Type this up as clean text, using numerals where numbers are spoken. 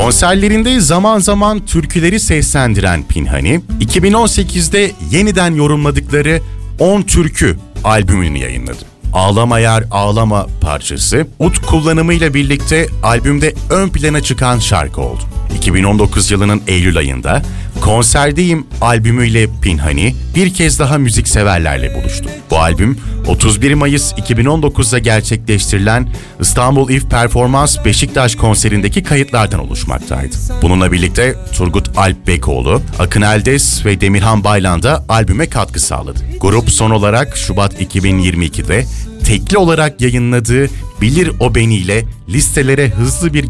Konserlerinde zaman zaman türküleri seslendiren Pinhani, 2018'de yeniden yorumladıkları 10 Türkü albümünü yayınladı. Ağlama Yar Ağlama parçası, ud kullanımıyla birlikte albümde ön plana çıkan şarkı oldu. 2019 yılının Eylül ayında Konserdeyim albümüyle Pinhani bir kez daha müzikseverlerle buluştu. Bu albüm 31 Mayıs 2019'da gerçekleştirilen İstanbul İF Performans Beşiktaş konserindeki kayıtlardan oluşmaktaydı. Bununla birlikte Turgut Alp Bekoğlu, Akın Eldes ve Demirhan Baylan da albüme katkı sağladı. Grup son olarak Şubat 2022'de tekli olarak yayınladığı Bilir O Beni ile listelere hızlı bir